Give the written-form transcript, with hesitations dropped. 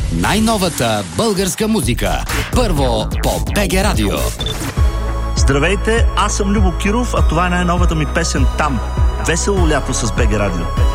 Най-новата българска музика. Първо по БГ Радио. Здравейте, аз съм Любо Киров, а това е най-новата ми песен "Там". Весело лято с БГ Радио.